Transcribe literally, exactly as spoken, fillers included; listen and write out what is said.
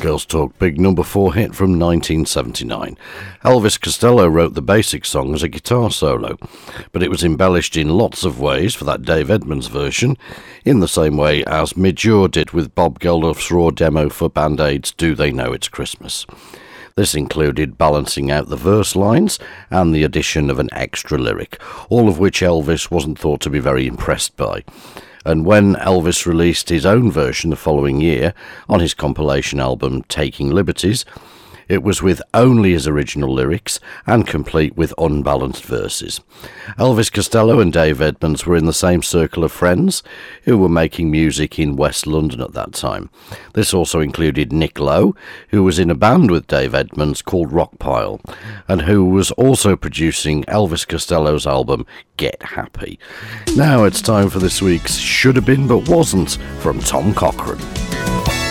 Girls Talk Big number four hit from nineteen seventy-nine. Elvis Costello wrote the basic song as a guitar solo, but it was embellished in lots of ways for that Dave Edmunds version, in the same way as Midge Ure did with Bob Geldof's raw demo for Band Aid's Do They Know It's Christmas. This included balancing out the verse lines and the addition of an extra lyric, all of which Elvis wasn't thought to be very impressed by. And when Elvis released his own version the following year on his compilation album Taking Liberties, it was with only his original lyrics and complete with unbalanced verses. Elvis Costello and Dave Edmunds were in the same circle of friends who were making music in West London at that time. This also included Nick Lowe, who was in a band with Dave Edmunds called Rockpile, and who was also producing Elvis Costello's album Get Happy. Now it's time for this week's Should Have Been But Wasn't from Tom Cochrane.